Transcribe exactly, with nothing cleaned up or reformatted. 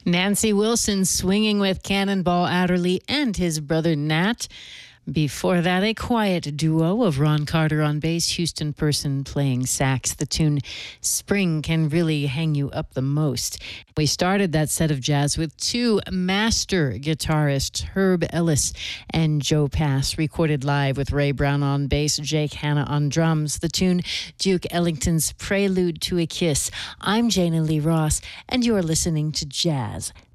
Nancy Wilson swinging with Cannonball Adderley and his brother Nat. Before that, a quiet duo of Ron Carter on bass, Houston Person playing sax. The tune Spring Can Really Hang You Up the Most. We started that set of jazz with two master guitarists, Herb Ellis and Joe Pass, recorded live with Ray Brown on bass, Jake Hanna on drums. The tune Duke Ellington's Prelude to a Kiss. I'm Jana Lee Ross, and you're listening to Jazz